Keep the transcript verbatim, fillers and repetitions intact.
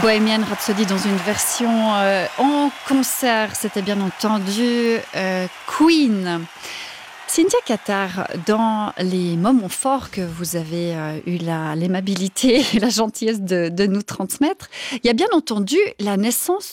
Bohemian Rhapsody dans une version euh, en concert, c'était bien entendu euh, Queen. Cynthia Cathard, dans les moments forts que vous avez euh, eu la, l'aimabilité et la gentillesse de, de nous transmettre, il y a bien entendu la naissance